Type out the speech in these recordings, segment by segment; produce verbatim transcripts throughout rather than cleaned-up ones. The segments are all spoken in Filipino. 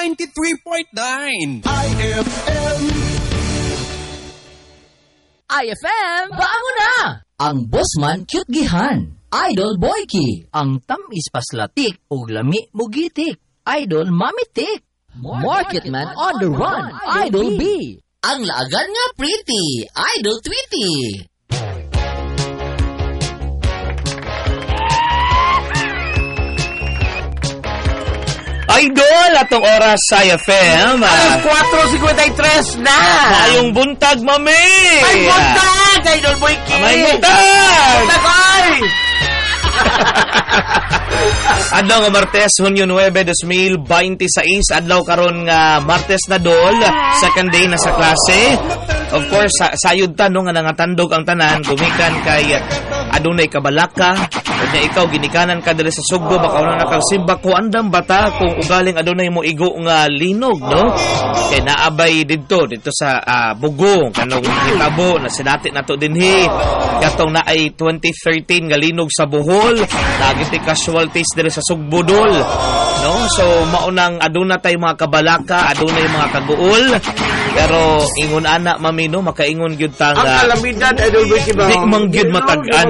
ninety-three point nine. I F M. I F M, bago na! Ang Bossman Cute Gihan, Idol Boyki, ang tamis paslatik ug lami mugitik, Idol Mamitik, Marketman on the Run, Idol B, ang laagan nga pretty, Idol Tweety. Idol, atong oras sa I F M. Alas four fifty-three na. Ayong buntag, mami. Ay, buntag, Idol Boyki. May buntag. Buntag, ay. Adlaw nga Martes, Hunyo nine, twenty twenty-six. Adlaw karon nga Martes na dol. Second day na sa klase. Of course, sa sayod ta no nga nangatandog ang tanan, gumikan kay adunay kabalaka. Ug na ikaw ginikanan ka diri sa Sugbo, baka una nakagsimba ko andam bata kung ugaling adunay mo igo nga linog, no? Kay naabay didto dito sa uh, Bugong kanong hitabo na sinati nato dinhi. Katong naay twenty thirteen nga linog sa Bohol, nagiti casualties diri sa Sugbo dol, no? So maunang aduna tay mga kabalaka, adunay mga kaguol. Pero ingon ana mami no, makaingon gyud ta nga ang kalamidad Idol Boyki ba? Di man gyud matag-an.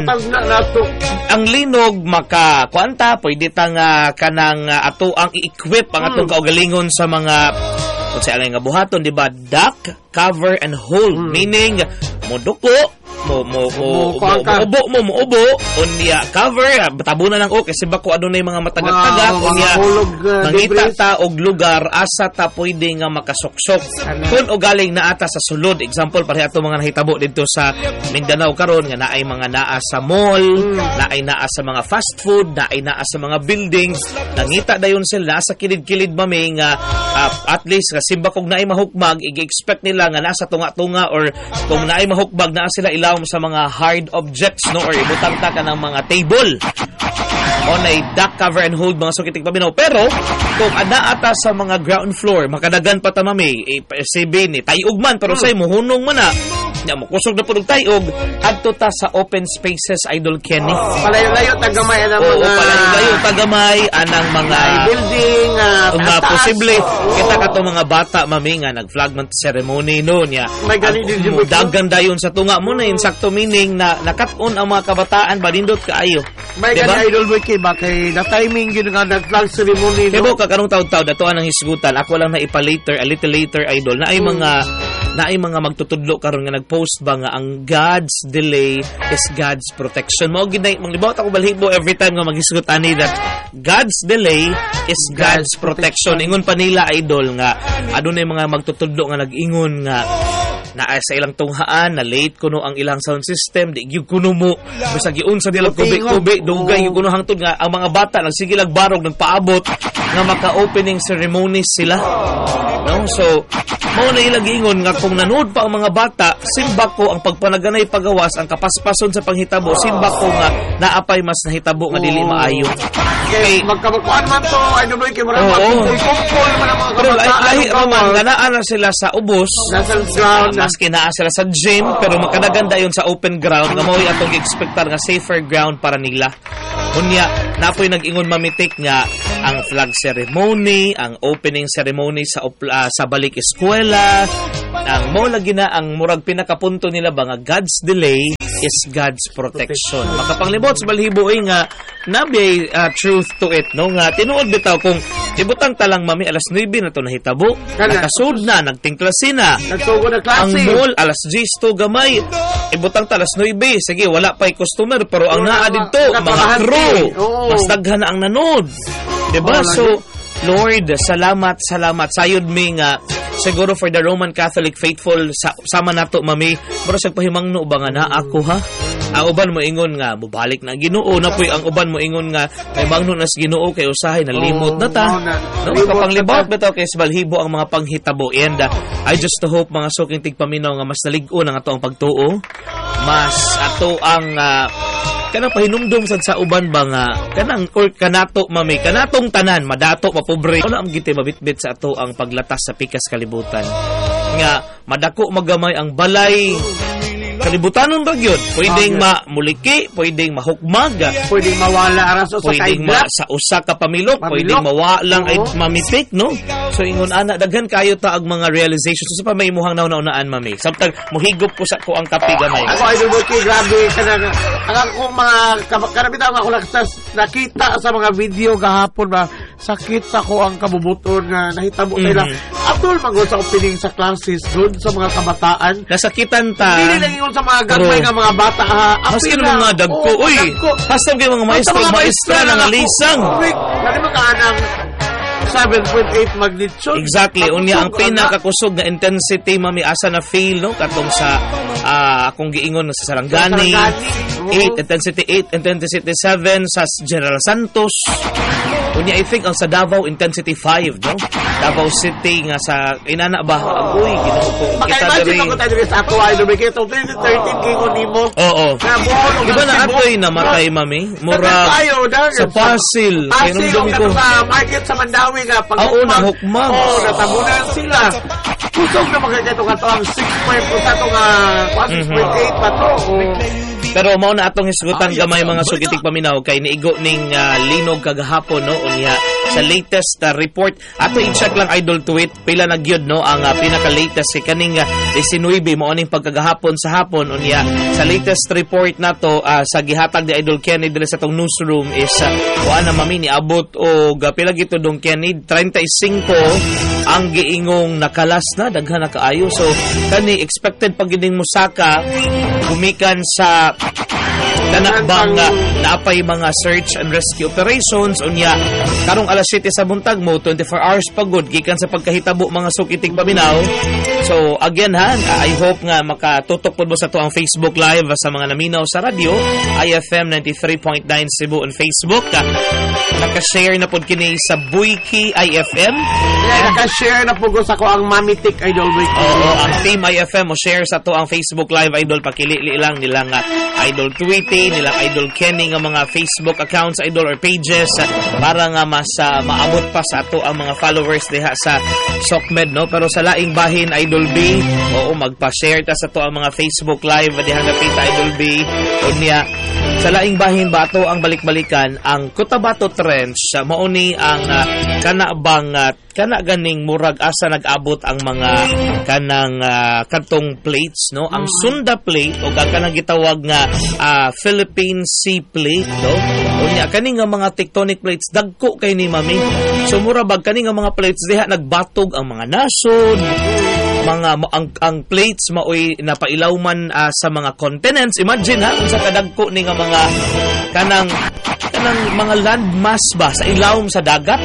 Ang linog maka kuanta pwede ta nga kanang uh, ato ang i-equip ang atong hmm. kaugalingon sa mga unsa alay nga buhaton, di ba? Duck, cover and hold, hmm. meaning moduko mo mo mo ubo mo mo ubo unya cover tabunan lang okay kasi bako adunay mga matagag-tagag wow, unya mangita ta og lugar asa ta pwede nga makasuksok kun og galing naata sa sulod. Example pareha ato mga nahitabo dito sa Mindanao karon nga naay mga naa sa mall, hmm. naay naa sa mga fast food, naay naa sa mga buildings, nangita dayon sila sa kilid-kilid mami nga uh, at least kasi bakog naay mahukmag i-expect nila nga nasa tunga-tunga or kung naay mahukbag naa sila ilaw sa mga hard objects no or ibutang ta ka ng mga table o na duck cover and hold mga sukitik paminaw. Pero kung ana ata sa mga ground floor makadagan pa ta mami eh, sabi ni tayog man pero say muhunong man na nya mo kusog na pud tayog adto ta sa open spaces Idol Kenny. Palayo-layo tagamay anang Oo, mga palayo-layo tagamay anang mga building uh, nga posible kita kato mga bata mami nga nag-flagment ceremony no nya dagan dayon sa tunga mo na insakto meaning na nakat-on ang mga kabataan balindot kaayo. May diba? Gani Idol Boyki ba kay na timing yun nga nag-flag ceremony no? Kaya ka karong taon-taon dato ang hisgutan ako lang na ipa later a little later Idol na ay hmm. mga na ay mga magtutudlo karon nga nag-post ba nga ang God's delay is God's protection. Mao gid na manglibot ako balhibo every time nga maghisgot ani that God's delay is God's, God's protection. Ingon pa nila Idol nga adunay mga magtutudlo nga nag-ingon nga na sa ilang tunghaan na late kuno ang ilang sound system di gyud kuno mo bisag giunsa nila kubik-kubik dugay gyud kuno hangtod nga ang mga bata nagsige barog nagpaabot nga maka-opening ceremonies sila no. So mao na ilang giingon nga kung nanood pa ang mga bata simba ko ang pagpanaganay pagawas ang kapaspason sa panghitabo simba ko nga naapay mas nahitabo nga dili maayo kay magkabakuan man to Idol Boyki mura magkumpul man ang mga kabataan lahi man ganaan na sila sa ubos nasa ground maski naa sila sa gym pero makadaganda yon sa open ground nga mao'y atong gi-expectar nga safer ground para nila. Unya napoy nag-ingon mamitik nga ang flag ceremony, ang opening ceremony sa uh, sa balik eskwela, ang mo lagi na ang murag pinakapunto nila ba nga God's delay is God's protection. Makapanglibot sa balhibo ay nga nabi uh, truth to it no nga tinuod bitaw kung ibutang talang mami alas nine na to nahitabo nakasud na nagtingklase na nagtugo na klase ang mall alas ten to gamay ibutang ta alas nine sige wala pay customer pero ang naa didto mga crew mas daghan na ang nanood diba so Lord, salamat, salamat. Sayod mi nga, siguro for the Roman Catholic faithful, sa, sama nato, mami, pero sa pahimangno ba nga na ako, ha? Ang uban mo ingon nga, mubalik na Ginoo na po'y ang uban mo ingon nga, may mangno nas Ginoo kay usahay, nalimot na ta. No, kapanglibot bitaw kay balhibo ang mga panghitabo. And uh, I just hope mga suking tigpaminaw nga mas naligo na nga to ang pagtuo. Mas ato ang uh, kanang pahinumdum sad sa uban ba nga kanang or kanato mami kanatong tanan madato mapobre ano ang gite mabitbit sa ato ang paglatas sa pikas kalibutan nga madako magamay ang balay kalibutanon ra gyud pwedeng ma muliki pwedeng mahukmag pwedeng mawala ara sa pwedeng ma sa usa ka pamilok pwedeng mawala lang ay mamitik no So ingon ana daghan kayo ta ang mga realizations so, sa pa may imuhang nauna-unaan mami. Samtang mohigop ko sa ko ang kape gamay. Ako Idol Boyki, grabe kanang ang akong mga karamitan ako naksas nakita sa mga video gahapon ba sakit ako ang kabubuton nga nahitabo mm-hmm. nila. Atol magod sa opening sa classes doon sa mga kabataan. Nasakitan ta. Hindi lang ingon sa mga gamay nga mga bata ha. Maski mga dagko uy. Hasab kay mga maestro maestra nga lisang. Kani mga anang seven point eight magnitude. Exactly. Unya ang pinakakusog na intensity mami asa na feel no katong sa uh, akong giingon sa Sarangani. eight intensity eight intensity seven sa General Santos. Unya I think ang sa Davao intensity five no. Davao City nga sa inana ba agoy ginoo ko kita diri. Makay-imagine ako tayo sa ako ay lumikit twenty thirteen kingon nimo. Oo. Di ba na atoy namatay mami? Mura sa Pasil. Pasil ko sa market sa Mandawi nga pag oo na hukmang. Oo natabunan sila. Kusog na magkakato ka to ang six point two sa to nga six point eight pa to. Pero mao na atong hisgutan gamay mga sugitig paminaw kay niigo ning uh, linog kagahapon no unya sa latest uh, report ato i-check lang idol tweet pila na gyud no ang uh, pinaka latest si kaning uh, nineteen mao ning pagkagahapon sa hapon unya sa latest report nato uh, sa gihatag ni Idol Kenny diri sa tong newsroom is uh, kuan na mami ni abot og uh, pila gito dong Kenny thirty-five ang giingong nakalas na daghan na kaayo so kani expected pag gining musaka gumikan sa tanakbang uh, naapay mga search and rescue operations unya karong alas siyete sa buntag mo twenty-four hours pagod gikan sa pagkahitabo mga sukitig paminaw so again ha I hope nga makatutok pod mo sa to ang Facebook live sa mga naminaw sa radio I F M ninety-three point nine Cebu on Facebook uh, naka-share na pod kini sa Boyki I F M yeah, naka-share na pod sa ko ang Mamitik Idol Boyki oo ang team I F M mo share sa to ang Facebook live idol pakilili lang nilang uh, idol tweeting nilang Idol Kenny nga mga Facebook accounts idol or pages uh, para nga mas uh, maabot pa sa ato ang mga followers diha sa SOCMED no pero sa laing bahin Idol B oo magpa-share ta sa to ang mga Facebook live diha napita Idol B unya sa laing bahin ba ato ang balik-balikan ang Cotabato Trench uh, mao ni ang uh, kana bang uh, kana ganing murag asa nag-abot ang mga kanang uh, kantong plates no ang Sunda plate o ang kanang gitawag nga uh, Philippine Sea plate no unya kani nga mga tectonic plates dagko kay ni mami so mura bag kani nga mga plates diha nagbatog ang mga nasod mga ang, ang plates maoy napailaw man uh, sa mga continents imagine ha kung sa kadagko ni nga mga kanang kanang mga landmass ba sa ilawom sa dagat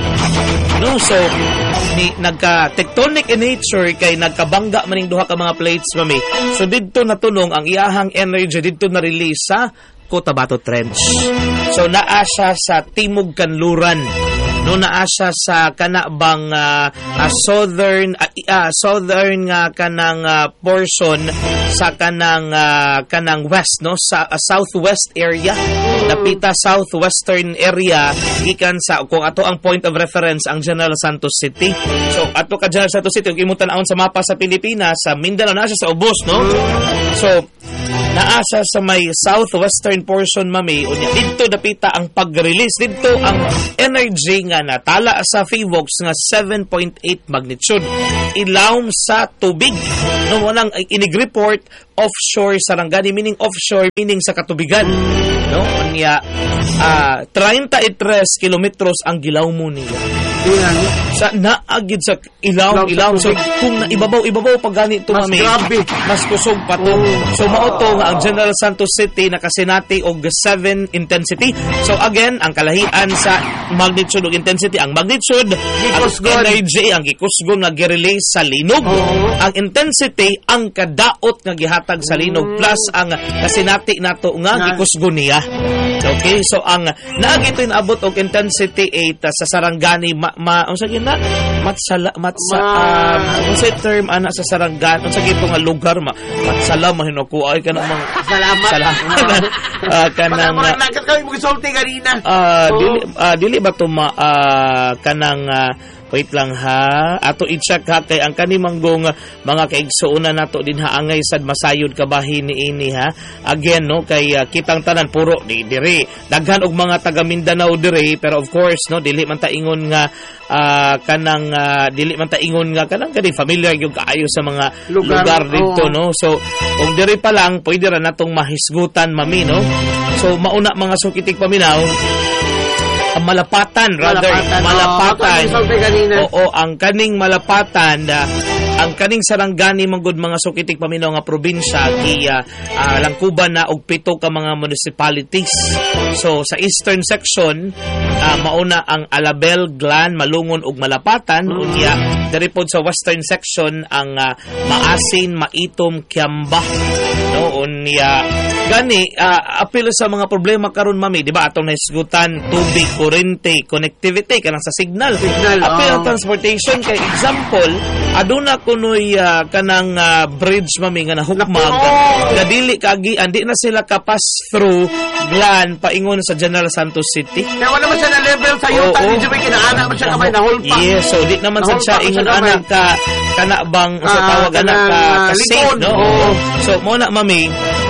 no so ni nagka tectonic in nature kay nagkabangga maning duha ka mga plates mami so didto natulong ang iyahang energy didto na release sa Cotabato Trench so naa siya sa timog kanluran no naa siya sa kana bang uh, uh, southern uh, uh, southern nga uh, kanang uh, portion sa kanang uh, kanang west no sa uh, southwest area napita southwestern area gikan sa kung ato ang point of reference ang General Santos City so ato ka General Santos City kung imutan aon sa mapa sa Pilipinas sa Mindanao na siya sa ubos no so naa siya sa may southwestern portion mami unya didto napita ang pag-release didto ang energy nga natala sa Phivox nga seven point eight magnitude ilawom sa tubig no mo nang inig-report offshore Sarangani meaning offshore meaning sa katubigan no unya uh, thirty-three kilometros ang gilaw mo niya sa naagid sa ilaw ilaw so kung naibabaw ibabaw pag ganito mas mami grabe mas kusog pa to so mao to nga ang General Santos City nakasinati og seven intensity so again ang kalahian sa magnitude ug intensity ang magnitude ang energy ang gikusgon nga gi-release sa linog ang intensity ang kadaot nga gihatag sa linog plus ang kasinati nato nga gikusgon niya okay so ang naagito inabot og intensity eight uh, sa Sarangani ma, ma unsa gyud na matsala matsa um, unsa term ana sa Sarangani unsa gyud nga lugar ma matsala mahinuko ay kanang mga salamat salamat uh, kanang uh, nagkat kami mo gisulti ganina uh, dili uh, dili ba to ma uh, kanang uh, Wait lang ha. Ato i-check ha kay ang kanimanggong mga kaigsuunan nato din haangay sad masayod kabahin ni ini ha. Again no kay uh, kitang tanan puro di diri. Daghan og mga taga Mindanao diri pero of course no dili man ta ingon nga uh, kanang uh, dili man ta ingon nga kanang kani familiar gyud kaayo sa mga lugar, lugar dito oh. no. So kung diri pa lang pwede ra natong mahisgutan mami no. So mauna mga sukitig paminaw ang malapatan rather malapatan, malapatan. Oo, oo ang kaning malapatan uh, ang kaning Sarangani manggod mga sukitig paminaw nga probinsya ki uh, uh, langkuban na og pito ka mga municipalities. So sa eastern section uh, mauna ang Alabel, Glan, Malungon ug Malapatan mm. unya diri pod sa western section ang uh, Maasin, Maitom, Kiamba no unya gani uh, apil sa mga problema karon mami di ba atong naisgutan tubig, kurente, connectivity kanang sa signal, signal apil ang oh. transportation kay example aduna kunoy uh, kanang uh, bridge mami nga nahukmag nga dili kagi andi na sila ka pass through Glan paingon sa General Santos City kaya wala man siya na level sa yuta oh, oh. Di ba kinaana man siya kamay nahulpa yes so di naman sa siya ingon anak ka kana bang uh, sa tawag anak ka, ka safe no oh. So mo na mami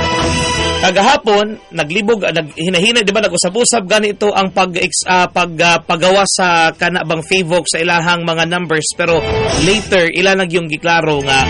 kagahapon naglibog uh, naghinahinay di ba nag-usab-usab ganito ang pag uh, pag uh, pagawa sa kanabang favok sa ilahang mga numbers pero later ila nag yung giklaro nga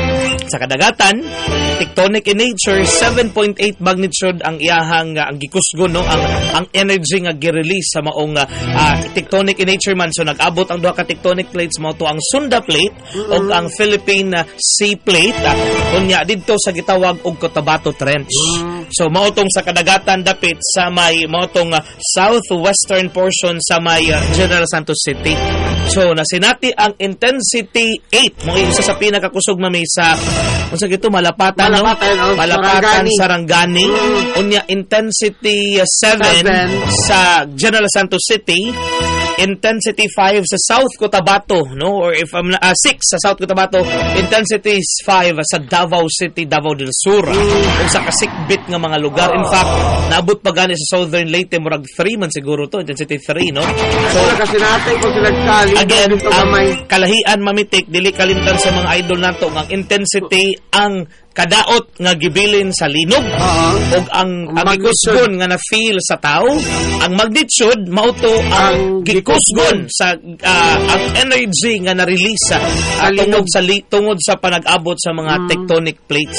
sa kadagatan tectonic in nature seven point eight magnitude ang iyahang uh, ang gikusgon no ang ang energy nga gi-release sa maong uh, uh, tectonic in nature man so nag-abot ang duha ka tectonic plates mao to ang Sunda plate mm-hmm. ug ang Philippine uh, Sea plate uh, unya didto sa gitawag og Cotabato Trench mm-hmm. So mao tong sa kadagatan dapit sa may mao tong uh, southwestern portion sa may uh, General Santos City. So nasinati ang intensity eight mo isa sa pinakakusog mami sa unsa gito malapatan, malapatan no oh, malapatan Sarangani, Sarangani. Mm. Unya intensity seven sa General Santos City, intensity five sa South Cotabato no or if I'm uh, six sa South Cotabato, intensity five sa Davao City, Davao del Sur mm. kung sa kasikbit nga mga lugar. In fact naabot pa gani sa Southern Leyte murag three man siguro to intensity three no. So kasi natin kung sila kali again ang kalahian mamitik dili kalimtan sa mga idol nato ang intensity ang kadaot nga gibilin sa linog uh-huh. ug ang ang gikusgon nga na feel sa tao ang magnitude mao to ang gikusgon sa uh, ang energy nga na release uh, tungod sa li, tungod sa panag-abot sa mga hmm. tectonic plates.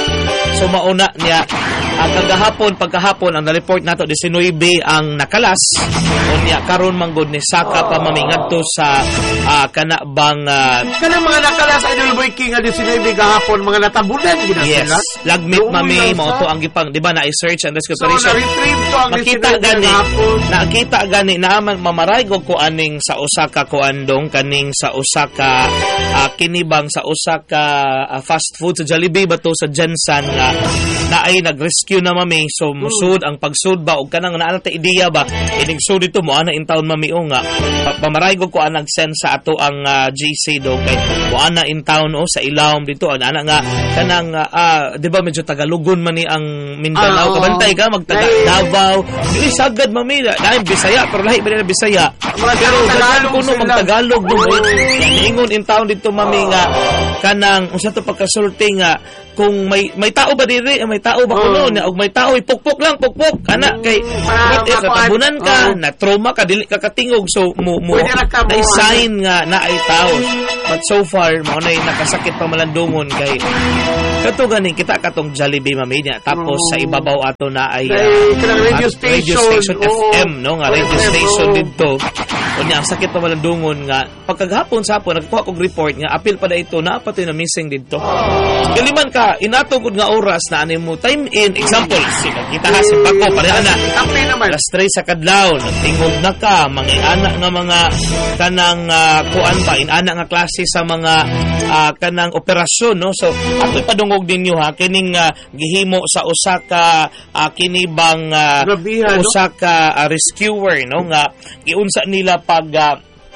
So mauna niya ang kagahapon pagkahapon ang na-report nato nineteen ang nakalas unya karon manggod ni saka pa mamingadto sa uh, kana bang uh, kana mga nakalas idol boy king nga nineteen gahapon mga natabunan gid yes lagmit mami mao to ang gipang di ba na i-search and recuperation so na-retrieve to ang makita gani nakita gani naaman mamaray ko ko aning sa usa ka kuandong kaning sa usa ka uh, kinibang sa usa ka uh, fast food sa Jollibee ba to sa Jensen nga na ay nag-rescue na mami so musud ang pagsud ba og kanang naala ta ideya ba ining sud dito mo ana in town mami o nga pa- pamaray ko ko ang nag-send sa ato ang uh, G C do kay mo ana in town o sa Ilawom dito ana nga kanang uh, uh, di ba medyo Tagalugon man ni ang Mindanao ah, kabantay ka magtaga Davao dili sagad mami dahil Bisaya pero lahi ba nila Bisaya pero Tagalog kuno magtagalog no ingon in town dito mami nga kanang unsa to pagkasulti nga kung may may tao ba diri may tao ba kuno na og may tao ipukpok lang pukpok ana kay eh, katabunan ka na trauma ka dili ka katingog so mo mo na sign nga na ay tao but so far mo na nakasakit pa malandungon kay kato gani kita katong Jollibee mami niya tapos sa ibabaw ato na ay uh, radio station, radio station F M no nga radio station didto unya ang sakit pa malandungon nga pagkagahapon sa hapon nagkuha kog report nga apil pa da ito na pati na missing didto galiman ka inatugod nga oras na ani mo time in example si kita ha si Bako pareha na alas tres sa kadlaw nagtingog na ka mangiana nga mga kanang uh, kuan pa inana nga klase sa mga uh, kanang operasyon no so ato padungog ninyo ha kining uh, gihimo sa usa ka uh, kinibang uh, usa ka uh, rescuer no nga giunsa nila pag uh,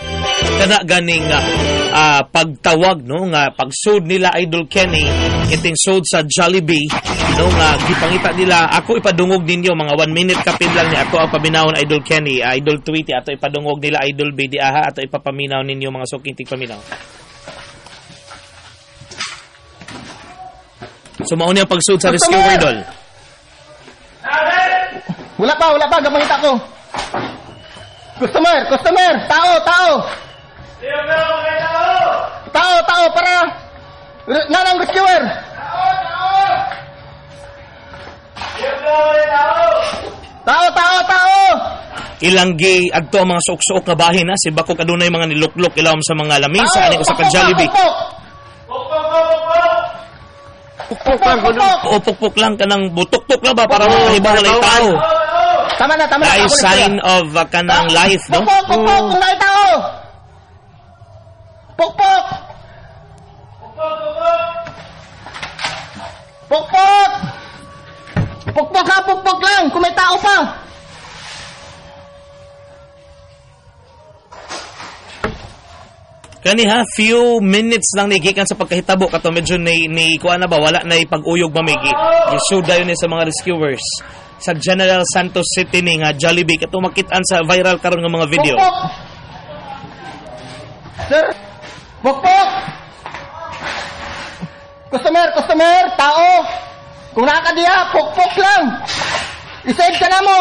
kana ganing uh, uh, pagtawag no nga pagsud nila Idol Kenny iting sud sa Jollibee no nga gipangita nila ako ipadungog ninyo mga one minute kapin lang ni ato ang paminawon Idol Kenny, uh, Idol Tweety ato ipadungog nila Idol B D aha ato ipapaminaw ninyo mga suking tigpaminaw. So mao ni ang pagsud sa rescue Idol. Wala pa, wala pa, gamangita ko. Customer, customer, tao, tao. Tao, tao, para nanang rescuer. Tao, tao, tao. Ilang gi adto ang mga suok-suok nga bahin na si bako kadunay mga niluklok ilawom sa mga lamisa ani usa ka Jollibee. Pukpuk lang kanang butok-tuk lang ba para makahibaw na tao. Tama na, tama na. Ay sign of uh, kanang life, no? Pukpuk, pukpuk, kung na tao. Pukpuk. Pukpuk. Pukpuk ha, pukpuk lang, kung may tao pa. Kani ha, few minutes lang nigikan sa pagkahitabo kato medyo ni ni kuan na ba wala na ipag-uyog mamigi. Issue dayon ni sa mga rescuers sa General Santos City ni nga Jollibee kato makit-an sa viral karon nga mga video. Pukpuk. Sir, pukpuk. Customer, customer, tao. Kung naka diya, pukpuk lang. I-save ka na mo.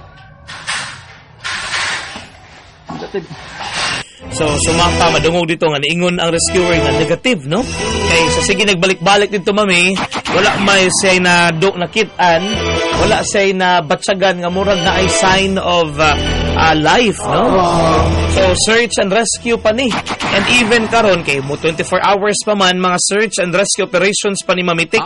So, sumapa, madungog dito nga, niingon ang rescuer nga negative, no? Kay sa sige nagbalik-balik dito, mami, wala may say na do nakitaan, wala say na batsagan nga murag na ay sign of uh, uh, life, no? So, search and rescue pa ni. And even karon kay mo twenty-four hours pa man, mga search and rescue operations pa ni Mamitik.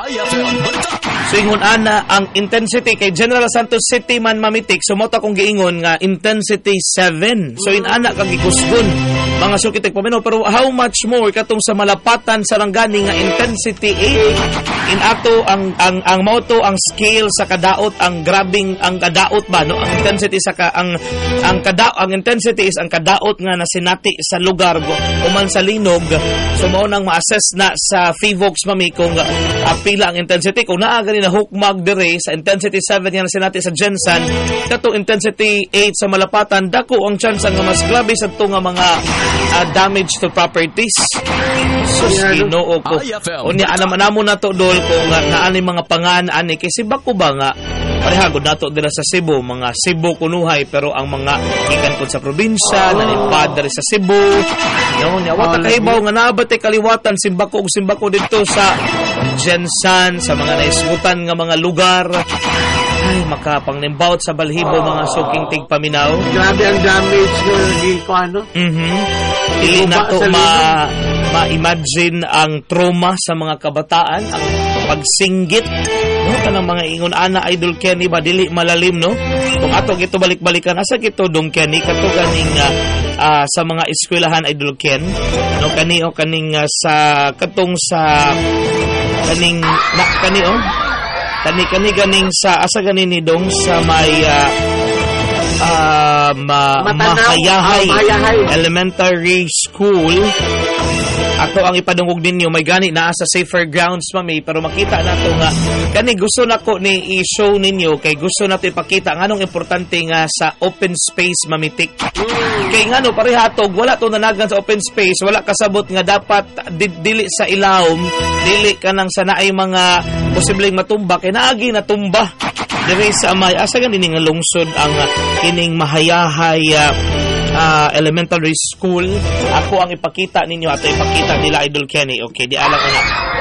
So, ingon ana, ang intensity kay General Santos City man Mamitik, sumota kong giingon nga intensity seven. So, inana kang gikusgon mga sukitik paminaw, pero how much more katong sa malapatan sa Rangani nga intensity eight in ato ang ang ang motto ang scale sa kadaot ang grabing ang kadaot ba no ang intensity sa ka, ang ang kada ang intensity is ang kadaot nga nasinati sa lugar uman sa linog. So mao nang ma-assess na sa Fivox mami kung uh, pila ang intensity kung naa gani na hukmag dire sa intensity seven nga nasinati sa Gensan kato intensity eight sa malapatan dako ang chance nga mas grabe sa to nga mga Uh, damage to properties. So, Ginoo ko. Unya, anam anamo na to, Dol, kung uh, naani mga pangaan, ani, kasi bako ba nga, parehagod na to dila sa Cebu, mga Cebu kunuhay, pero ang mga ikan ko sa probinsya, oh. nanipad dari sa Cebu, no, nya, wata kahibaw nga naabate kaliwatan, simbako o simbako dito sa Gensan, sa mga naismutan nga mga lugar, ay, makapangnimbawt sa balhibo mga suking tigpaminaw. Grabe ang damage ko ano? Mhm. Dili na to ma ma-imagine ang trauma sa mga kabataan, ang pagsinggit no kanang mga ingon ana Idol Kenny ba dili malalim no. Kung ato gito balik-balikan asa gito dong Kenny kato ganing uh, uh, sa mga eskwelahan Idol Ken no kani o kaning uh, sa katong sa kaning na kani o kani kani ganing sa asa ganin ni dong sa may uh, uh, ma, Mahayahay, oh, Mahayahay Elementary School. Ato ang ipadungog ninyo may gani naa sa safer grounds mami pero makita nato nga kani gusto nako ni i-show ninyo kay gusto nato ipakita nganong importante nga sa open space Mamitik. Mm. Kay ngano parehatog wala to nanagan sa open space wala kasabot nga dapat di, dili sa ilawom dili kanang sa naay mga posibleng matumba kay naagi natumba diri sa may asa ganin nga lungsod ang uh, kining Mahayahay uh, uh, Elementary School. Ako ang ipakita ninyo ato ipakita nila Idol Kenny. Okay, di alam ko na.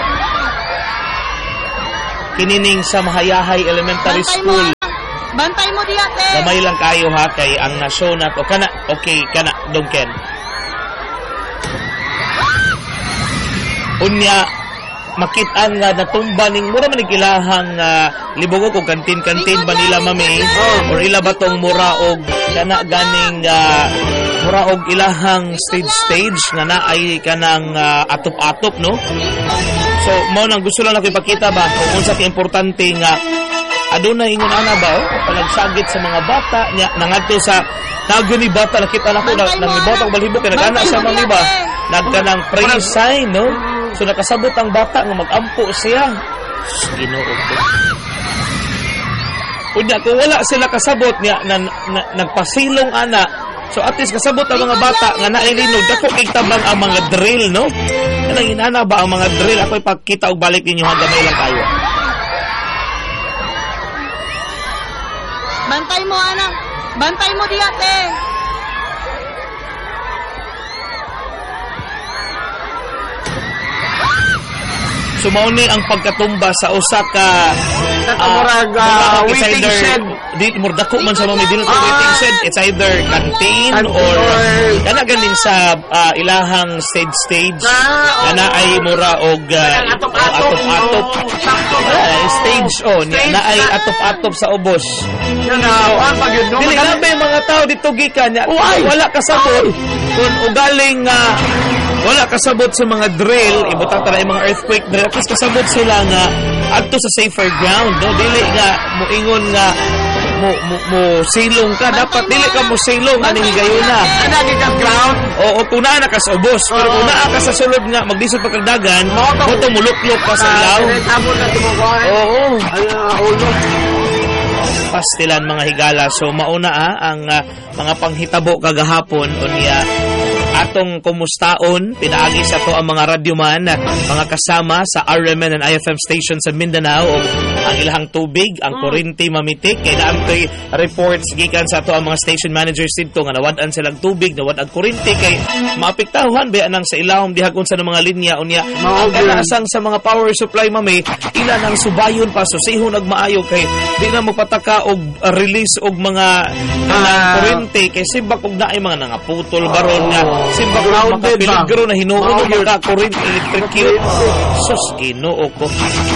Kinining sa Mahayahay Elementary Bantay School. Mo. Bantay mo di ate. Gamay lang kayo ha kay ang na-show na to. Kana, okay, kana, Dong Ken. Unya, makitaan nga natumba ning mura man ilahang uh, libugo kung kantin-kantin ba nila mami oh. or ila ba tong mura og kana ganing uh, mura og ilahang stage-stage nga na ay kanang uh, atop-atop no. So mo nang gusto lang ako ipakita ba kung unsa ka importante nga aduna ingon ana ba oh, palagsagit sa mga bata nya nangadto sa nago ni bata nakita na ko na Bantay mo, nang bata balibot kay nagana Bantay sa mo, mga iba ate. nagkanang pre-sign no so nakasabot ang bata nga magampo siya Ginoo ko unya kung wala sila kasabot niya na, na, nagpasilong ana so at least kasabot ang mga bata nga nailinog dako kay tabang ang mga drill no kanang inana ba ang mga drill ako ipakita og balik ninyo hanggang may lang kayo Bantay mo, anak. Bantay mo di ate. Sumauni ang pagkatumba sa usa ka Katamurag, ah, ah, murag it's waiting either- shed. Di mo dako man sa mga dili Ah. waiting shed. It's either canteen Canteen or or- kana ganin sa ah, ilahang stage stage. Ah, Kana oo. ay mura og ah, Atop-atop. atop-atop. Oo, sakto. Ah, stage oh, niya Stage na ay na. atop-atop sa ubos. Yan na, ang pag yun. Dili na ba yung mga tao dito gikan niya? Uy! Wala kasabot. Kung ugaling nga wala kasabot sa mga drill, ibutang tala yung mga earthquake drill, at least kasabot sila nga adto sa safer ground, no? Dili nga moingon nga mo mo, mo silong ka, dapat dili ka mo silong ani higayuna. Ano, gigas ground? Oo, kung naa na ka sa ubos, pero kung Oo. naa ka sa sulod nga magdisod pa kag dagan, Mao to. mo to muluklok ka sa ilaw. Sabon na tumukuhan. Oo. Ay, ah, ulo. Pastilan mga higala. So mauna ah, ang ah, mga panghitabo kagahapon unya atong kumustaon pinaagi sa to ang mga radyoman mga kasama sa R M N and I F M station sa Mindanao o ang ilahang tubig ang kuryente mamitik kay naamtoy reports gikan sa to ang mga station managers dito nga nawad-an silang tubig nawad ang kuryente kay maapektahuhan ba anang sa ilahom diha kun sa mga linya unya ang kanasang sa mga power supply mami ila nang subayon pa so sihon nagmaayo kay di na magpataka og uh, release og mga kanang Ah. kuryente kay sibak og naay mga nangaputol baron nga sibak og Grounded ba? makapeligro na hinuon Mao og yun. mga kuryente electrocute sus Ginoo ko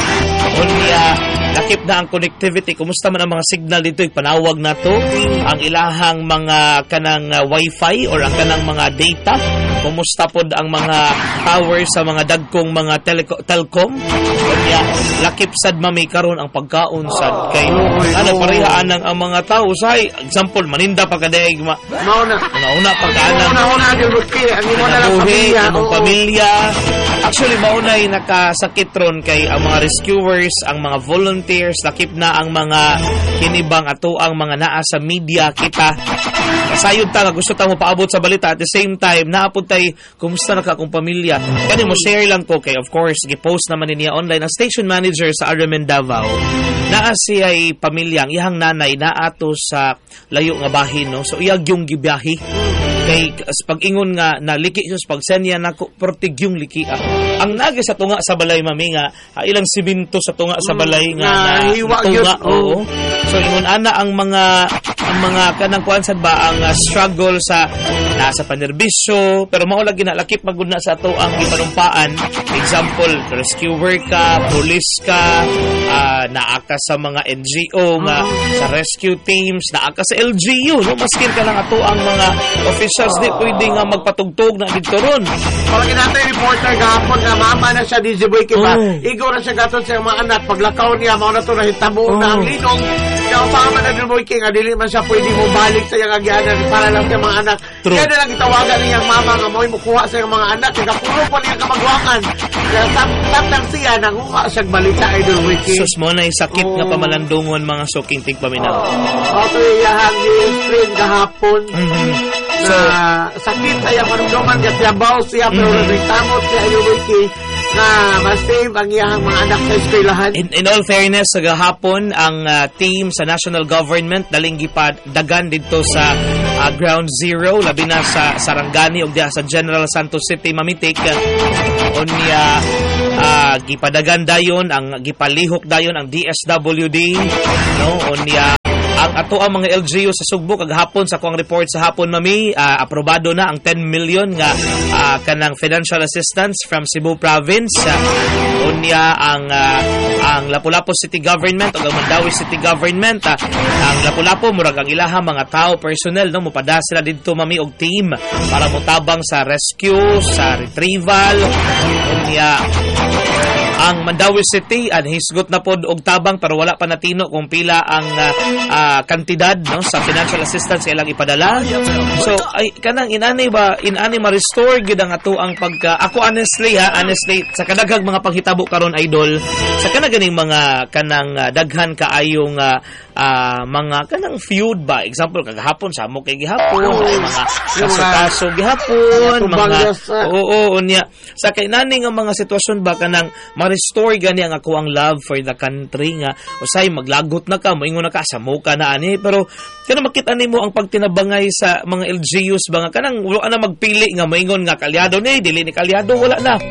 unya lakip na ang connectivity kumusta man ang mga signal dito ipanawag na to ang ilahang mga kanang uh, wifi or ang kanang mga data kumusta pod ang mga tower sa mga dagkong mga teleco- telcom unya lakip sad mami karon ang pagkaon sad kay Oy, ano oo. parehaan ang, ang mga tao say example maninda pa kadayeg ma Mao na. una pagkaanang Una-una yung ruki. Ang imo na lang Nabuhi, pamilya. imong Oo. pamilya. Actually, maunay nakasakit ron kay ang mga rescuers, ang mga volunteers, lakip na ang mga kinibang ato ang mga naa sa media kita. Kasayod ta nga gusto ta mo paabot sa balita at the same time naapod tay kumusta na ka akong pamilya. Kani mo share lang ko kay of course gi-post naman niya online ang station manager sa R M N Davao. Naa siya ay pamilya ang iyang nanay naato sa layo nga bahin no. So iyag yung gibiyahe kay s- pag-ingon nga naliki siya sa pagsenya nako pertig yung liki ah. Ang nagi sa tunga sa balay mami nga ah, ilang siminto sa tunga sa balay nga na na, hiwa tunga yun, oo. So ingon ana ang mga ang mga kanang kuan sad ba ang ah, struggle sa nasa panerbisyo pero mao lagi na lakip magud na sa ato ang ipanumpaan example rescuer ka police ka ah, naa ka sa mga N G O nga sa rescue teams naa ka sa L G U no maskin ka lang ato ang mga officials di pwede nga magpatugtog na dito ron Parang natin yung reporter gahapon nga mama na siya di Ziboy Kiba. Oh. Igo na siya gaton sa mga anak. Paglakaw niya, mao na to nahitabo na ang linong. Kaya usama na din Ziboy King, nga dili man siya pwede mo balik sa iyang agyanan para lang sa mga anak. True. Kaya na lang itawagan niyang mama nga mo'y mukuha sa iyang mga anak. Kaya puro pa niya kamagwangan. Kaya samtang siya, nanguha siyang balita ay Ziboy King. sus mo na sakit nga Oh. pamalandungon mga suking tigpaminaw O to iyahang ni-stream kahapon. Mhm. So, na sakit sa iyang manungduman kasi yabaw siya pero Mhm. nagtamot siya yung wiki na masave ang iyang mga anak sa eskwelahan. In, in all fairness, sa gahapon, ang uh, team sa national government daling gipadagan dito sa uh, Ground Zero, labi na sa Sarangani o diha sa General Santos City, Mamitik. Unya, uh, gipadagan dayon, ang gipalihok dayon ang D S W D, no? Unya, ang ato ang mga L G U sa Sugbo kagahapon sa kuang report sa hapon mami uh, aprobado na ang ten million nga uh, kanang financial assistance from Cebu province uh, unya ang uh, ang Lapu-Lapu City Government o ang Mandawi City Government uh, ang Lapu-Lapu murag ang ilaha mga tao personnel no mupada sila didto mami og team para motabang sa rescue sa retrieval unya ang Mandawi City an hisgot na pod og tabang pero wala pa natino kung pila ang uh, uh, kantidad no sa financial assistance ilang ipadala. So ay kanang inani ba inani ma-restore gid ang ato ang pagka ako honestly ha honestly sa kadaghang mga panghitabo karon idol sa kanang ganing mga kanang uh, daghan kaayong uh, uh, mga kanang feud ba example kagahapon sa mo kay gihapon ay mga kaso gihapon mga oo unya sa kay nani nga mga sitwasyon ba kanang ma-restore gani ang ako ang love for the country nga usay maglagot na ka moingon na ka sa mo ka na ani pero kanang makita nimo ang pagtinabangay sa mga L G Us ba nga kanang wala na magpili nga moingon nga kalyado ni dili ni kalyado wala na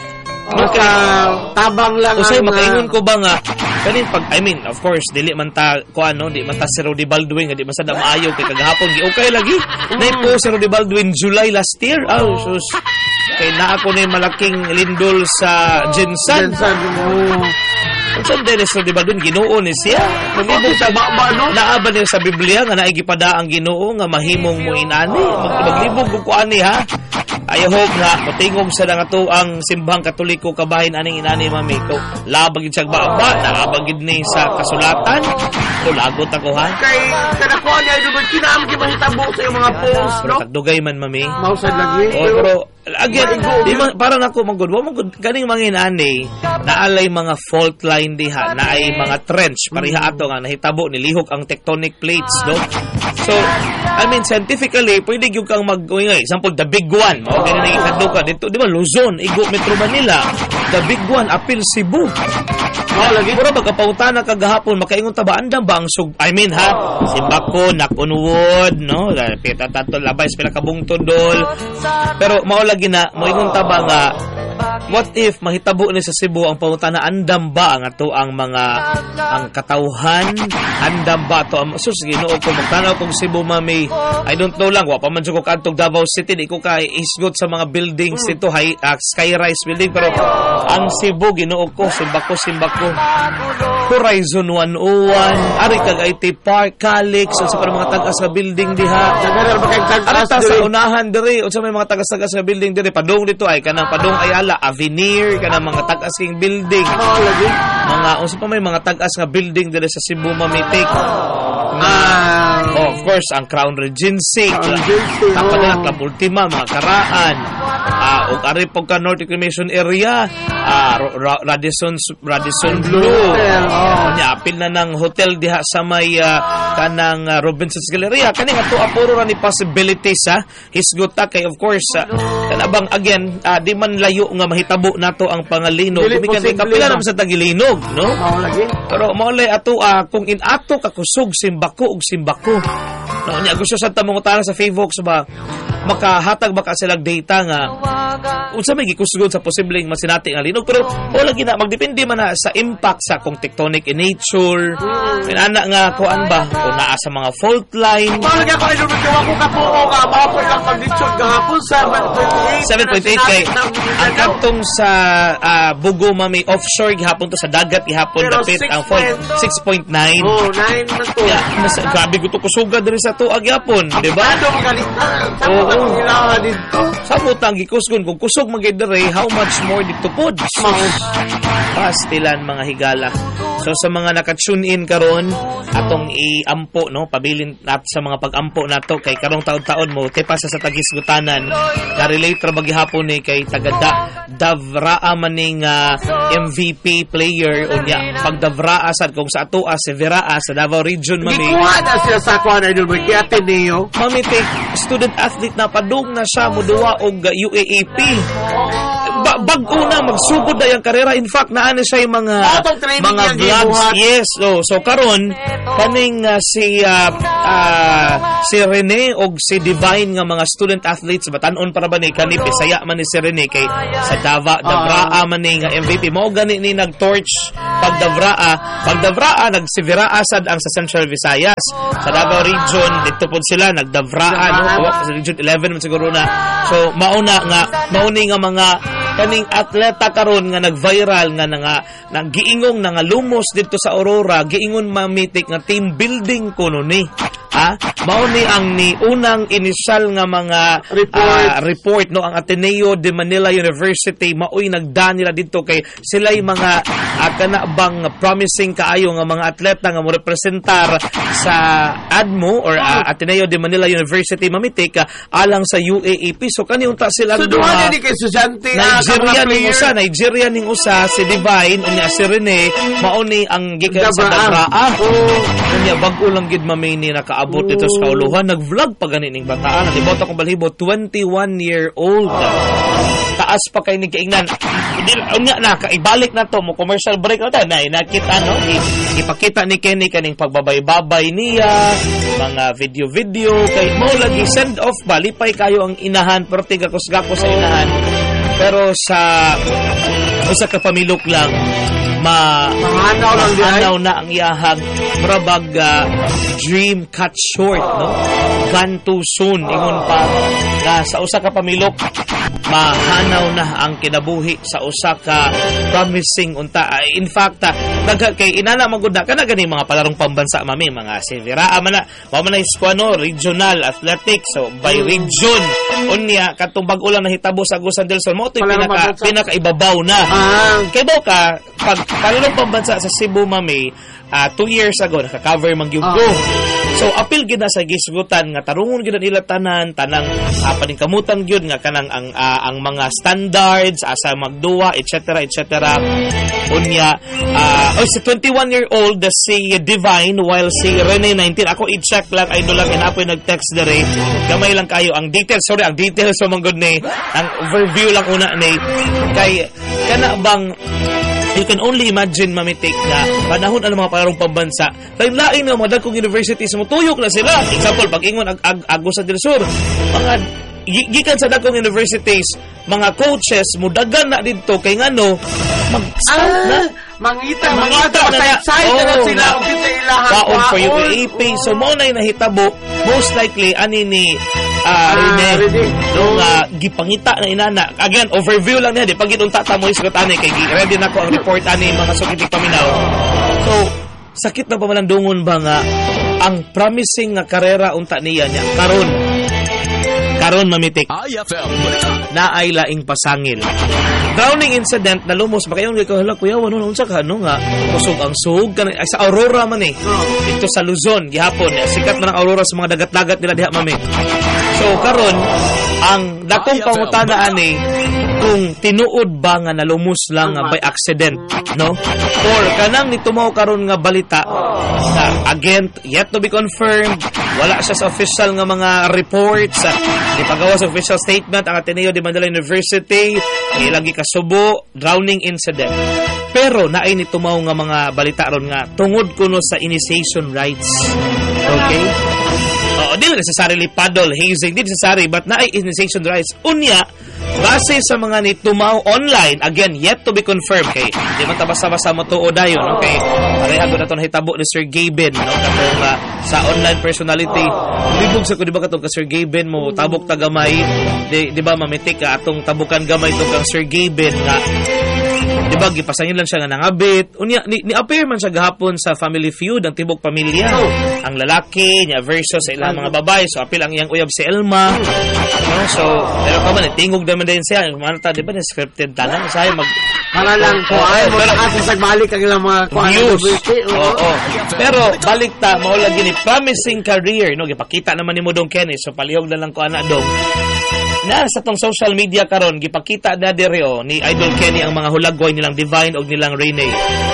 Maka tabang lang usay ang, makaingon ko ba nga kanin pag I mean of course dili man ta ko ano di man ta si Rudy Baldwin nga di man sa maayo kay kagahapon gi okay lagi nay po si Rudy Baldwin July last year oh sus kay naa ko ni malaking lindol sa Jensen Jensen mo. Unsan din si Rudy Baldwin Ginoo ni siya Maglibog sa baba no. naaba niya sa Biblia nga naay gipada ang Ginoo nga mahimong mo inani Mag- maglibog ko ani ha. I hope na matingog sa nga to ang simbahang katoliko kabahin aning inani mami ko labag gid sa baba nakabag gid ni sa kasulatan ko lagot ako ha Kay kanakuha niya dugod kinam gi mahitabo sa iyong mga post no. tagdugay man mami Mausad lagi. oh, pero again di man para nako magud wa magud kaning mga inani naalay mga fault line diha naay mga trench pareha ato nga nahitabo nilihok ang tectonic plates no so I mean scientifically pwede gyud kang mag example the big one mao gani nang ikadto ka dito di ba Luzon Igo Metro Manila the big one apil Cebu oh lagi puro magkapautana kagahapon makaingon ta ba andam ba ang sug I mean ha Simbako Nakunwood no pita tato labay sa pinakabungtod dol pero mao lagi na moingon ta ba nga what if mahitabo ni sa Cebu ang pangutana andam ba ang ato ang mga ang katawhan andam ba to ang sus Ginoo ko magtanaw kong Cebu mami I don't know lang wa pa man jud ko kadtog Davao City di ko kay isgot sa mga buildings dito high uh, sky-rise building pero ang Cebu Ginoo ko simbako simbako Horizon one oh one ari kag I T Park Calix sa mga tagas nga building diha Nagaral ba kay tagas Arata sa unahan diri unsa may mga tagas-tagas nga building diri padung dito ay kanang padung Ayala Avenir kanang mga tagas king building oh lagi mga unsa pa may mga tagas nga building diri sa Cebu Mamitik ah oh, of course ang Crown Regency Regency, ang oh. Padanak Club Ultima mga karaan ah ug ari pag ka North Reclamation Area ah Ra- Radisson Radisson Blue oh. nya apil na ng hotel diha sa may uh, kanang uh, Robinson's Galleria kani ato apuro ra ni possibilities ha hisgot ta kay of course uh, kanabang again uh, di man layo nga mahitabo nato ang pangalinog Dili kumikan kay posible kapila na. naman sa tagilinog no Mao lagi. pero maulay ato uh, kung inato kakusog simbako ug simbako no nya gusto sa tamong utana sa Favox ba makahatag ba ka sila data nga unsa may gikusgon sa posibleng masinati nga linog pero wala gina magdepende man na sa impact sa kung tectonic in nature mm. ana nga kuan ba kung naa sa mga fault line Mao lagi ako idol ko ako kapuo ka mao po lang pagditsod gahapon sa seven point eight kay ang kantong sa uh, Bugo mami offshore gihapon to sa dagat gihapon Pero dapit six ang fault point- six point nine oh nine man to yeah, mas grabe ko to kusuga diri sa tuag gihapon di ba Ano magalitan Oo. sa mga ilaha dito sa butang gikusgon kung kusog magidere how much more dito pod pastilan mga higala so sa mga naka-tune in karon atong iampo no pabilin nat sa mga pag-ampo nato kay karong taon-taon mo tepa sa sa tagisgutanan na relate ra bagihapon ni kay tagada Davraa maning uh, M V P player unya pag Davraa sad kung sa ato as Veraa sa Davao Region mami gikuha na siya sa kuha na idol kay Ateneo mami take student athlete na padung na siya moduwa og U A A P ba- bag-o na magsugod na yung karera in fact naa na siya yung mga Atong training mga yan, vlogs gibuhat. yes so so karon kaning uh, si uh, uh, si Rene og si Divine nga mga student athletes batan-on para ba ni kani Bisaya man ni si Rene kay sa Dava Davraa man ni nga M V P mao gani ni nag-torch pag Davraa pag Davraa nagsivira asad ang sa Central Visayas sa Davao Region dito pod sila nagdavraa no o, sa Region eleven man siguro na so mauna nga mauni nga mga kaning atleta karon nga nag-viral nga nga naggiingong nga lumos dito sa Aurora giingon mamitik nga team building kuno ni Ah, mao ni ang ni unang inisyal nga mga Report. ah, report no ang Ateneo de Manila University maoy nagda nila dito kay sila'y mga uh, kana bang promising kaayo nga mga atleta nga mo representar sa A D M O or uh, Ateneo de Manila University Mamitik uh, alang sa U A A P. So kani unta sila So, duha din kay estudyante, ah, ka Nigeria mga ning player. usa, Nigeria ning usa si Divine unya si Rene mao ni ang gikan sa Dabraa. Dabraa. Oh. Unya bag-o lang gid mamini nakaabot dito sa kauluhan, nag-vlog pa gani ning bataan. Libot akong balhibo, twenty-one year old. Taas pa kay ni kaingnan. Hindi unya na ibalik na to mo commercial break na ta na nakita no. I- ipakita ni Kenny kaning pagbabay-babay niya, mga video-video kay mo lagi send off ba lipay kayo ang inahan pero tiga kusgako sa inahan. Pero sa usa ka pamilok lang ma Mahanaw lang di ay. mahanaw na ang iyahang probag uh, dream cut short no gone too soon ingon pa nga sa usa ka pamilok mahanaw na ang kinabuhi sa usa ka promising unta. Uh, in fact uh, nag kay inana magud na kana gani mga palarong pambansa mami mga Severa man na wa man na iskwano regional athletics so by region unya katong bag-o lang nahitabo sa Agusan del Sur mo to Palarong pinaka pambansa. pinaka ibabaw na. Ah, Kay daw ka, pag palarong pambansa sa Cebu, mami, uh, two years ago, naka-cover mang yung Ah. go. So, apil gid na sa gisgutan, nga tarungon gid nila tanan, tanang uh, paningkamutan gyud nga kanang ang ah, ang mga standards, asa magduwa, et cetera, et cetera. Unya, uh, oh, si twenty-one-year-old, si Divine, while si Rene, nineteen. Ako, i-check lang, idol lang, inapoy nag-text dere. Gamay lang kayo. Ang details, sorry, ang details sa mga good ni, ang overview lang una ni, kay, kana bang, you can only imagine mamitik na panahon ang mga palarong pambansa lain-lain nga mga dagkong universities mo tuyok na sila. Example, pag-ingon ag ag Agusan del Sur, mga gi- gikan sa dagkong universities, mga coaches mo dagan na dito kay ngano mag-scout na ah, mangita, Mangita mangita, na na. excited na Oo, sila. na- O kita ilahan. baon for U A baon. A P. So mo na nahitabo most likely ani ni ah Rene Rene. nung ah, gipangita na inana. Again, overview lang niya di pag gidunta ta mo isgot ani kay gi- ready na ko ang report ani mga sukitik paminaw. So sakit na pa man ang dungon ba nga ang promising nga karera unta niya niya karon karon mamitik I F M. na ay laing pasangil. Drowning incident na lumos ba kayong ikaw hala kuya wano na unsa ka ano nga kusog ang sug kana ay, sa Aurora man eh. Dito sa Luzon gihapon eh, sikat man ang Aurora sa mga dagat-dagat nila diha mami. So karon ang dakong pangutana ani kung tinuod ba nga nalumos lang nga by accident no or kanang nitumaw karon nga balita na again yet to be confirmed wala siya sa official nga mga reports uh, ipagawa sa official statement ang Ateneo de Manila University ilagi kasubo drowning incident pero naay nitumaw nga mga balita ron nga tungod kuno sa initiation rights okay. Oo, di necessarily paddle hazing, di necessary, but na ay initiation rights. Unya, base sa mga nitumaw online, again, yet to be confirmed, kay di man ta basta-basta matuod dayon, okay? Pareha ko na ito nahitabo ni Sir Gaben, no? Katong uh, sa online personality. Libog sa ko, di ba katong ka Sir Gaben mo, tabok tagamay, di, di ba mamitik ka, atong tabukan gamay itong kang Sir Gaben nga, di ba, gipasangin lang siya nga nangabit. Unya, ni, ni-appear man siya gahapon sa Family Feud, ang tibok pamilya. Ang lalaki, niya versus sa ilang mga babae. So, apil ang iyang uyab si Elma. No? So, pero pa man, tingog naman din siya. Ano ta, di ba, scripted tanan? Sa'yo mag... Para lang ko ay mo Pero- nakasa sa balik ang ilang mga kuan views. university. Oo. oo. Pero balik ta mao lagi ni promising career no gipakita naman ni mo dong Kenny so palihog na lang ko ana dong. Na sa tong social media karon gipakita na diri oh, ni Idol Kenny ang mga hulagway nilang Divine og nilang Rene.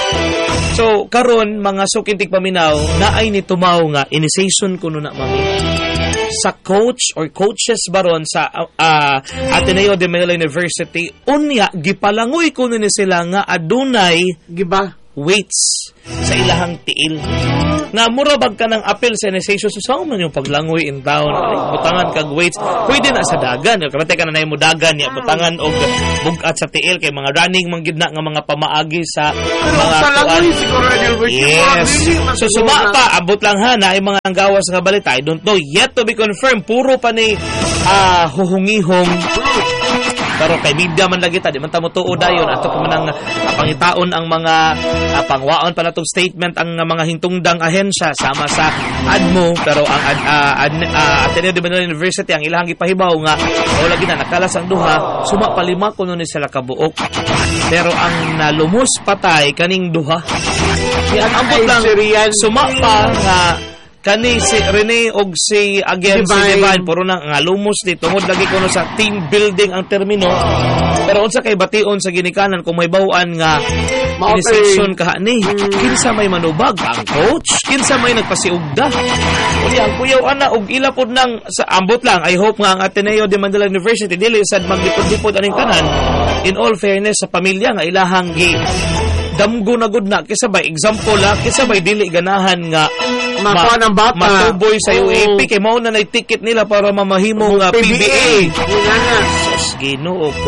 So karon mga sukintik paminaw na ay ni tumaw nga initiation kuno na mami sa coach or coaches baron sa uh, Ateneo de Manila University unya gipalangoy kuno ni sila nga adunay Giba? weights sa ilahang tiil. Nga mura bag ka ng apel sa initiation so saan man yung paglangoy in town ay, butangan kag weights pwede na sa dagan kamate ka na na mo dagan ya butangan og bugat sa tiil kay mga running man gid na nga mga pamaagi sa Pero mga sa kuan. langoy siguro ang university. Yes. Really, mas So siguro suma na- pa abot lang ha na ay mga gawas nga balita. I don't know yet to be confirmed. Puro pa ni ah huhungihong Pero kay media man lagi ta, di man ta mo tuod dayon ato pa man ang uh, pangitaon ang mga uh, pangwaon pa natong statement ang uh, mga hintungdang ahensya sama sa A D M O, pero ang uh, ad, uh, Ateneo de Manila University ang ilahang ipahibaw nga o lagi na nakalas ang duha, suma palima kuno ni sila kabuok. Pero ang nalumos patay kaning duha. Yan ambot lang suma pa nga kani si Rene og si again si Divine puro na nga lumos ni tungod lagi kuno sa team building ang termino. Pero unsa kay bation sa ginikanan kung may bawaan nga ini section kaha ni kinsa may manubag ang coach, kinsa may nagpasiugda. Uli ang kuyaw ana og ila pod nang sa ambot lang. I hope nga ang Ateneo de Manila University dili sad maglipod-lipod aning tanan. In all fairness sa pamilya nga ilahang gi damgo na gud na kisa bay example la kisa bay dili ganahan nga makuha ng bata matuboy sa U A P kay mao na nay ticket nila para mamahimo nga P B A. Sus Ginoo ko.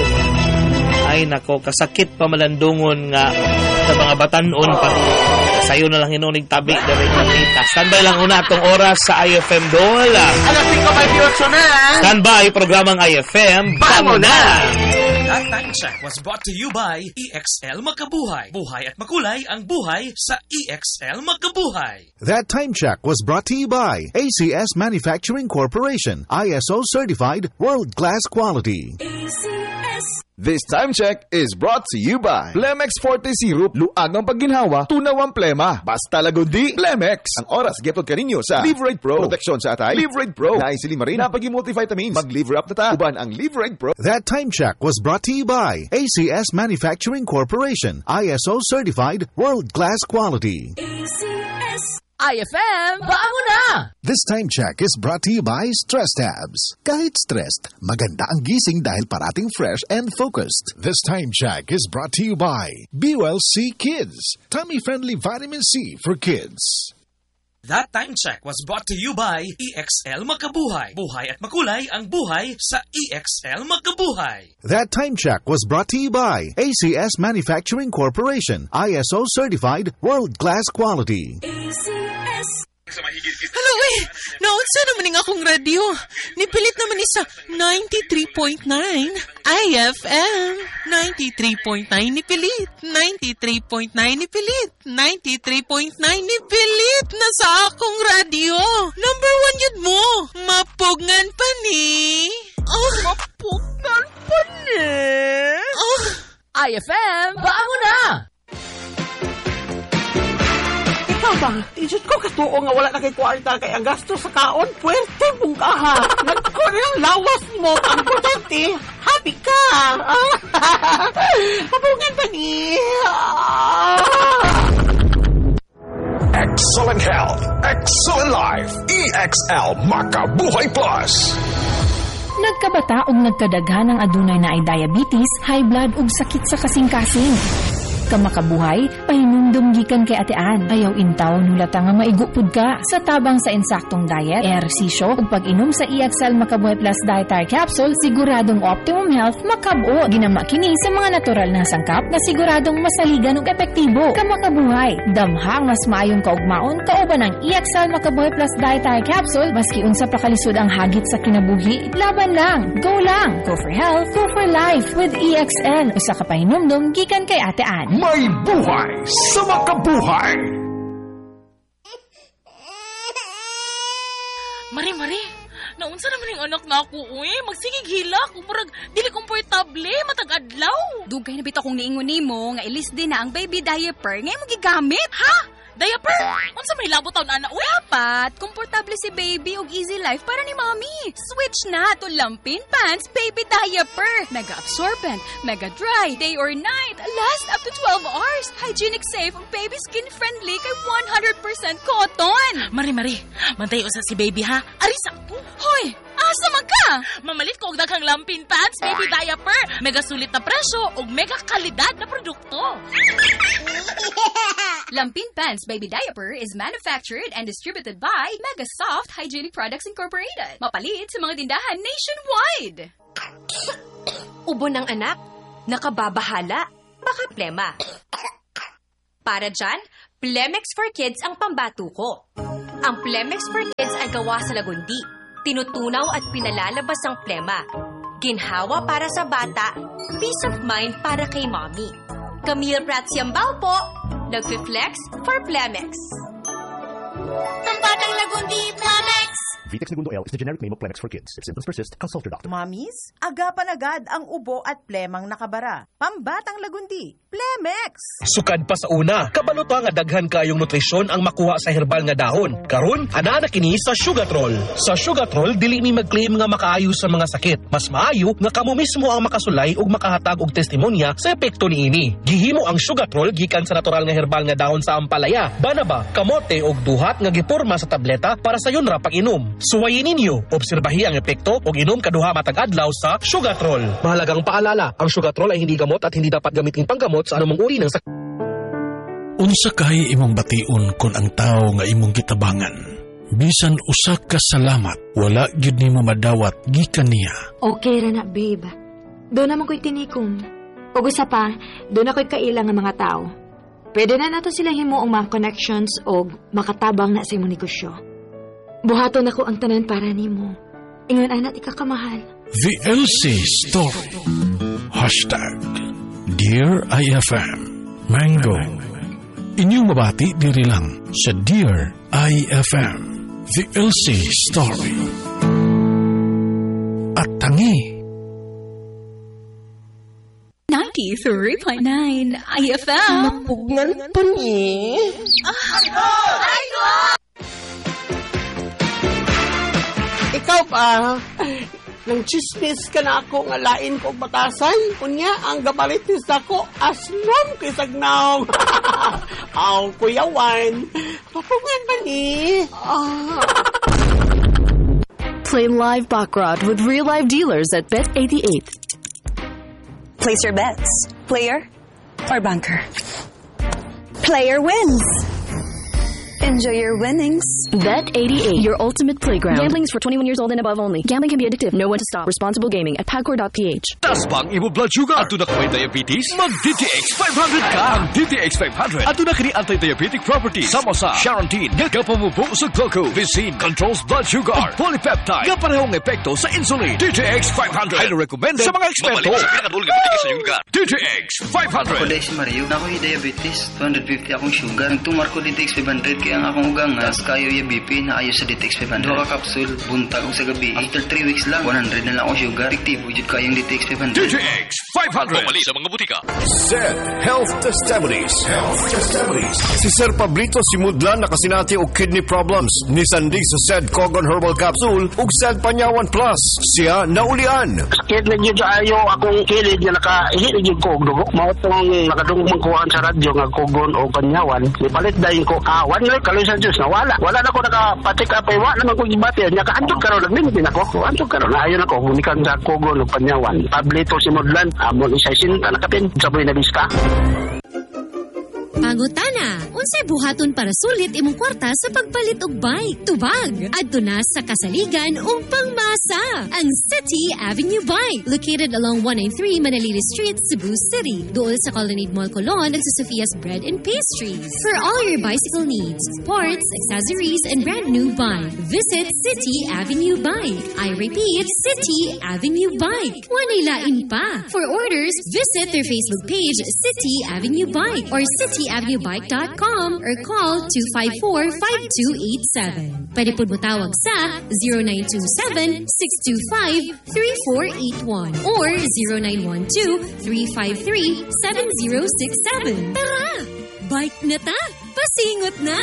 Ay nako, kasakit pa malandungon nga sa mga batanon pa. Sayo na lang hinunig tabi dali nakita. Standby lang una atong oras sa I F M Dola. Alas singko twenty-eight na. Standby programang I F M. Bango na! That time check was brought to you by E X L Makabuhay. Buhay at makulay ang buhay sa E X L Makabuhay. That time check was brought to you by A C S Manufacturing Corporation, I S O certified, world-class quality. A C S. This time check is brought to you by Plemex Forte Syrup. Luag ang pagginhawa, tunaw ang plema. Basta lagundi, Plemex. Ang oras, getod ka ninyo sa Liverate Pro. Proteksyon sa atay, Liverate Pro. Naisili marin, napagi-multivitamins. Mag-liver up na ta. Uban ang Liverate Pro. That time check was brought to you by A C S Manufacturing Corporation, I S O certified, world-class quality. A C S. I F M, bango na! This time check is brought to you by Stress Tabs. Kahit stressed, maganda ang gising dahil parating fresh and focused. This time check is brought to you by B U L C Kids, tummy-friendly vitamin C for kids. That time check was brought to you by E X L Makabuhay. Buhay at makulay ang buhay sa E X L Makabuhay. That time check was brought to you by A C S Manufacturing Corporation, I S O certified, world-class quality. A C S. Hello eh! Naunsa naman ng akong radyo. Nipilit naman ni sa ninety-three point nine. I F M. ninety-three point nine nipilit. ninety-three point nine nipilit. ninety-three point nine nipilit na sa akong radyo. Number one yun mo. Mapugngan pa ni. Oh, mapugngan pa ni. Oh. I F M, bango na! Ikaw bang, isip ko katuo nga wala na kay kwarta kay ang gasto sa kaon, puwerte mong kaha. Nagko ng lawas mo, ang importante, happy ka. Mabungan ba ni? Excellent health, excellent life, E X L Makabuhay Plus. Nagkabata ug nagkadaghan ang adunay na ay diabetes, high blood ug sakit sa kasing-kasing. Kamakabuhay, pahinumdum gikan kay atean. Ayaw intaw nulata nga maigupod ka sa tabang sa insaktong diet, ehersisyo ug pag-inom sa E X L Makabuhay Plus Dietary Capsule, siguradong optimum health makab-o. Ginama kini sa mga natural na sangkap na siguradong masaligan ug epektibo. Kamakabuhay, damhang mas maayong kaugmaon kauban ng E X L Makabuhay Plus Dietary Capsule maski unsa pa kalisod ang hagit sa kinabuhi. Laban lang, go lang, go for health, go for life with E X L. Usa ka pahinumdum gikan kay atean. May buhay sa makabuhay! Mari, Mari. Naunsa naman yung anak na ako, uy. Magsigig hilak. Umurag, dili komportable, matag-adlaw. Dugay na bitaw kong niingon nimo nga ilis din na ang baby diaper ngay mo gigamit. Ha? Diaper? Unsa may labot taon ana, uy? Dapat, komportable si baby og easy life para ni mommy. Switch na to Lampin Pants Baby Diaper. Mega absorbent, mega dry, day or night, last up to twelve hours. Hygienic safe ug baby skin friendly kay one hundred percent cotton. Mari, Mari. Mantay usa si baby ha. Ari sakto. Hoy, asa man ka? Mamalit ko og daghang Lampin Pants Baby Diaper. Mega sulit na presyo ug mega kalidad na produkto. Lampin Pants Baby Diaper is manufactured and distributed by Mega Soft Hygienic Products Incorporated. Mapalit sa mga tindahan nationwide. Ubo ng anak, nakababahala, baka plema. Para dyan, Plemex for Kids ang pambatuko. Ang Plemex for Kids ay gawa sa lagundi. Tinutunaw at pinalalabas ang plema. Ginhawa para sa bata, peace of mind para kay mommy. Camille Prats Yambao po, nagfi-flex for Plemex. Pambatang Lagundi, Plemex! Vitex Segundo L is the generic name of Plemex for kids. If symptoms persist, consult your doctor. Mamis, agapan agad ang ubo at plemang nakabara. Pambatang Lagundi, Plemex! Sukad pa sa una, kabaluto nga daghan kayong nutrisyon ang makuha sa herbal nga dahon. Karon, ana na kini sa Sugatrol. Sa Sugatrol, dili mi mag-claim nga makaayo sa mga sakit. Mas maayo nga kamo mismo ang makasulay ug makahatag og testimonya sa epekto niini. Gihimo ang Sugatrol gikan sa natural nga herbal nga dahon sa ampalaya, banaba, kamote ug duhat nga giporma sa tableta para sa yun ra pag-inom. Suwayin ninyo, obserbahi ang epekto ug inom kaduha matag adlaw sa Sugatrol. Mahalagang paalala, ang Sugatrol ay hindi gamot at hindi dapat gamitin panggamot sa anumang uri ng sakit. Unsa kay imong bation kon ang tao nga imong gitabangan? Bisan usa ka salamat, wala gyud nimo madawat gikan niya. Okay ra na, babe. Doon naman ko'y tinikom. Ug usa pa, doon ako'y kailang nga mga tao. Pwede na nato sila himuong mga connections o makatabang na sa imong negosyo. Buhaton ako ang tanan para nimo. Ingon anak ikakamahal. The L C Story. Hashtag Dear I F M Mango. Inyong mabati diri lang sa Dear I F M The L C Story. At tangi ninety-three point nine I F M. Mapugngan pa ni. Ay, ko! Ikaw pa, nang chismis ka na ako nga lain ko batasan. Kunya, ang gabalitis ako, aslom kisagnaw. Aw, Kuya Juan, mapugngan pa ni. Ah. Play live baccarat with real live dealers at Bet eighty-eight. Place your bets. Player or banker. Player wins. Enjoy your winnings. Bet eighty-eight, your ultimate playground. Gambling is for twenty-one years old and above only. Gambling can be addictive. Know when to stop. Responsible gaming at pagcor dot p h. Tasbang imo blood sugar. Ato na kay diabetes, mag-D T X five hundred ka. Ang D T X five hundred. Ato na kini anti-diabetic properties. Sama sa Charantine, nga kapamubo sa glucose. Vicine controls blood sugar. At polypeptide, nga parehong epekto sa insulin. D T X five hundred. Ay recommended sa mga eksperto. D T X five hundred. Ako dahil si Mario, na ako'y diabetes. two hundred fifty akong sugar. Tumar ko D T X five hundred kaya ang akong ugang nga. Kayo yung B P na ayos sa D T X five hundred. Dua ka kapsul, buntag sa gabi. After three weeks lang, one hundred na lang akong sugar. Aktibo jud kayong D T X five hundred. D T X five hundred. Pamali sa mga butika. Said Health Testimonies. Health Testimonies. Si Sir Pablito Simudlan nakasinati og kidney problems. Ni Sandig sa Said Cogon Herbal Capsule ug Said Panyawan Plus. Siya naulian. Sakit na gyud ayo akong kilid nga nakaihit gyud ko og dugo. Mao tong nakadungog kuan sa radyo nga Cogon o Panyawan. Ipalit dayon ko kawan nga kaloy sa Dios na wala. Wala na ko nakapatik apay wa naman ko gibati. Nya kaadto karon naglimit ako. Anto karon ayon ako gumikan sa Cogon o Panyawan. Pablito Simudlan amon isa sinta nakapin sa buhay na biska. Pangutana, unsay buhaton para sulit imong kwarta sa pagpalit og bike? Tubag, adto na sa kasaligan ug pangmasa. Ang City Avenue Bike, located along one ninety-three Manalili Street, Cebu City. Duol sa Colonnade Mall Colon ug sa Sophia's Bread and Pastries. For all your bicycle needs, parts, accessories, and brand new bike, visit City Avenue Bike. I repeat, City Avenue Bike. Wanay lain pa. For orders, visit their Facebook page, City Avenue Bike, or city avenue bike dot com or call two five four, five two eight seven. Pwede po mo tawag sa zero nine two seven, six two five, three four eight one or zero nine one two, three five three, seven zero six seven. Tara! Bike na ta! Pasingot na!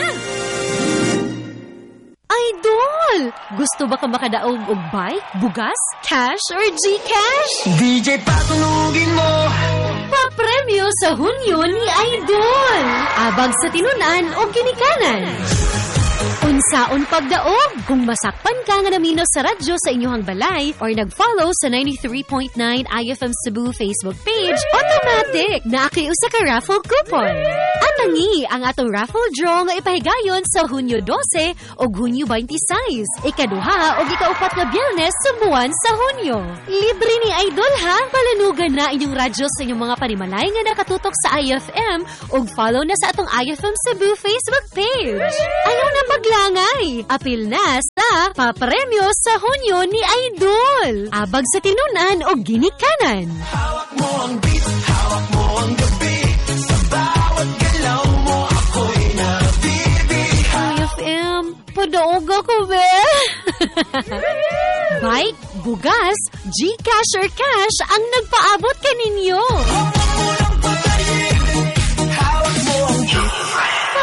Idol! Gusto ba ka makadaog og bike, bugas, cash, or Gcash? D J patunugin mo! Papremyo sa Hunyo ni Idol! Abag sa tinunan o ginikanan. Unsaon pagdaog kung masakpan ka nga namino sa radyo sa inyong balay or nag-follow sa ninety-three point nine I F M Cebu Facebook page, automatic na akiusa ka raffle coupon. Anangi ang atong raffle draw nga ipahigayon sa Hunyo twelve o Hunyo twenty-six, ikaduha o ikaupat nga Biyernes sa buwan sa Hunyo. Libre ni Idol ha, palanugan na inyong radyo sa inyong mga panimalay nga nakatutok sa I F M o follow na sa atong I F M Cebu Facebook page. Ayaw na maglangay, apil na sa pa, papremyo sa Hunyo ni Idol. Abag sa tinunan o ginikanan. Hawak mo ang beat, hawak mo ang gabi. Sa bawat galaw mo ako'y nabibig. I F M, padaog ako, be. Bike, bugas, Gcash or cash ang nagpaabot kaninyo.